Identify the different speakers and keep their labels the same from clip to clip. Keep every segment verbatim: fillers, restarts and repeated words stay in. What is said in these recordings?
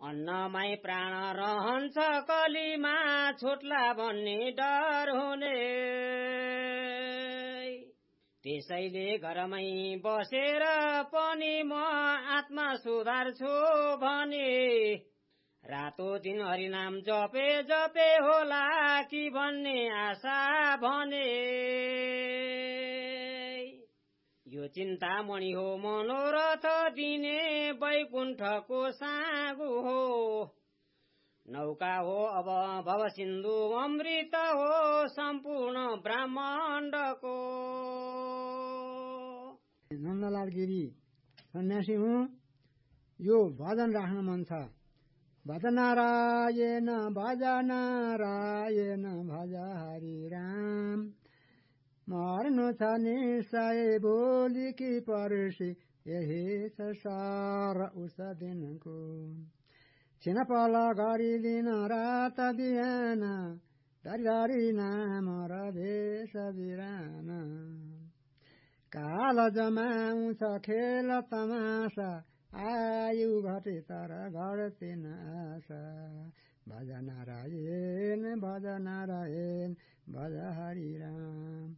Speaker 1: अन्नमै प्राण रहन्छ कलीमा छुट्ला भन्ने डर हुने त्यसैले घरमै बसेर पनि म आत्मा सुधार्छु भने रातो दिन हरिनाम जपे जपे होला कि भन्ने आशा भने यो चिन्तामणि हो मनोरथ दिने वैकुण्ठको सागु हो नौका हो अब भव सिन्धु अमृत हो सम्पूर्ण ब्रह्माण्डको।
Speaker 2: नन्दलाल गिरी सन्यासी हुँ। यो भजन राख्न मन छ। भज नारायण भज नारायण भज हरि राम मर्नु छ निश्चय भोलि कि पर्सि यही छ सार उस दिनको छिनपल गरिदिन रात बिहान धरि नाम र भेष बिरान काल जमाउँछ खेल तमासा आयु घटे तर घट्दैन आशा भज नारायण भज नारायण भज हरि राम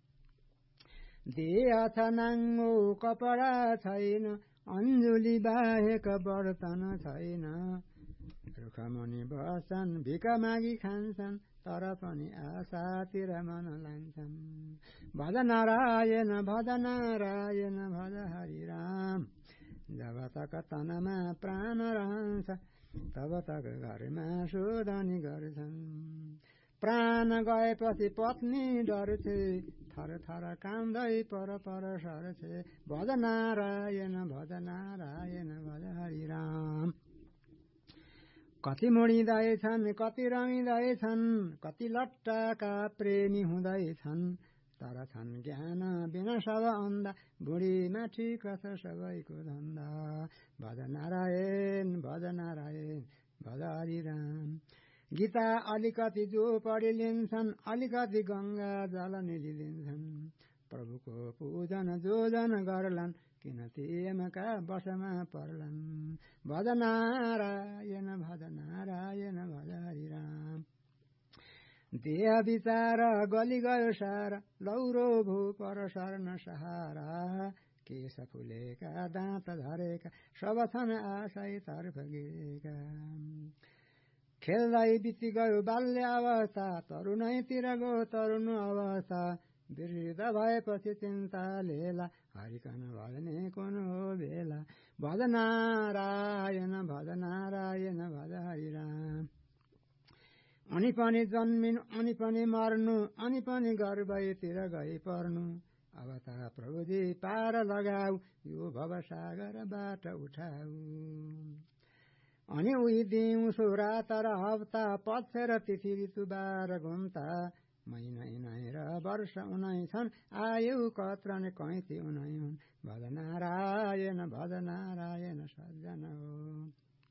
Speaker 2: देह छ नाङ्गो कपडा छैन अञ्जुली बाहेक बर्तन छैन रुखमुनि बस्छन् भिख मागी खान्छन् तर पनि आशातिर मन लान्छन् भज नारायण भज नारायण भज हरि राम जब तक तनमा प्राण रहन्छ तब तक घरमा शोधनी गर्छन् प्राण गएपछि पत्नी डर्छे थर थर कान्दै पर पर सर्छे भज नारायण भज नारायण भज हरि राम कति मुडिँदैछन् कति रमिँदैछन् कति लट्टाका प्रेमी हुँदैछन् तर छन् ज्ञान बिना सब अन्धा बुढीमा ठिक छ सबैको धन्दा भज नारायण भज नारायण भज हरि राम गीता अलिकति जो पढि लिन्छन् अलिकति गंगा जल निलिदिन्छन् प्रभुको पूजन जो जन गर्लान् किन तिमका वशमा पर्लान् भज नारायण भज नारायण भज हरि राम देह विचार गली गयो सारा लौरो भू पर सर्न सहारा केश फुलेका दाँत झरेका सब छन् आशै तर्फ गिरेका खेल्दै बिति गयो बाल्य अवस्था तरुणैतिर गयो तरुण अवस्था वृद्ध भएपछि चिन्ता लेला हरिकन भजने कुन हो बेला भज नारायण भज नारायण भज हरि राम अनि पनि जन्मिनु अनि पनि मर्नु अनि पनि गर्भतिर गई पर्नु अब त प्रभुजी पार लगाऊ यो भवसागरबाट उठाऊ अनि उही दिउँसो रात र हप्ता पक्ष र तिथि ऋतु बार घुम्ता महिना नै र वर्ष उनै छन् आयु कत्र ने कैती उनै हुन् भज नारायण भज नारायण सज्जन हो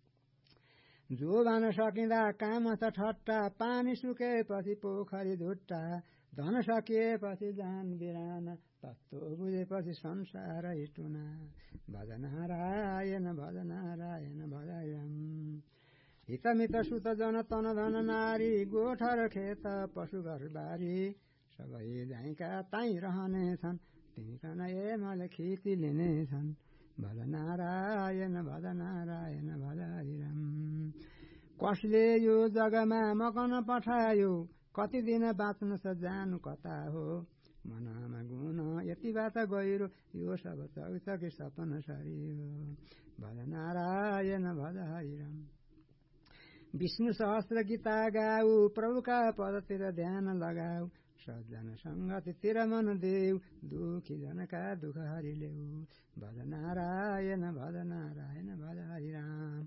Speaker 2: जो भन सकिँदा काम छ ठट्टा पानी सुकेपछि पोखरी झुट्टा धन सकिएपछि जान बिरान तत्त्व बुझेपछि संसार टुना भज नारायण भज नारायण भज राम हितमित सुत जन तन धन नारी गोठा र खेत पशु घर बारी सबै जाइका ताई रहनेछन् तिमी कन ए मैले खेती लिनेछन् भज नारायण भज नारायण भज हरि राम कसले यो जगमा मकन पठायो कति दिन बाँच्नु छ जानु कता हो मनमा गुण यति बात गहिरो यो सब चौचकी सपन सरियो भज नारायण भज हरि राम विष्णु सहस्र गीता गाऊ प्रभुका पदतिर ध्यान लगाऊ सज्जन संगतितिर मन देऊ दुखी जनका दुख हरिलेऊ भज नारायण भज नारायण भज हरि राम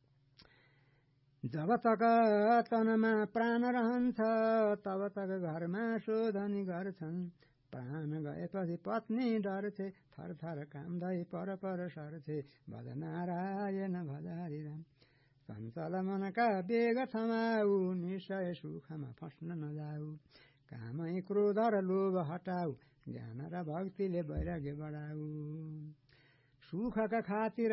Speaker 2: जब तक तनमा प्राण रहन्छ तब तक घरमा शोधनी गर्छन् प्राण गएपछि पत्नी डर्छे थर थर कामदै पर पर सर्छे भज नारायण भज हरि राम चञ्चल मनका बेग थमाऊ निश्चय सुखमा फस्न नजाऊ कामै क्रोध र लोभ हटाऊ ज्ञान र भक्तिले वैराग्य बढाऊ सुखका खातिर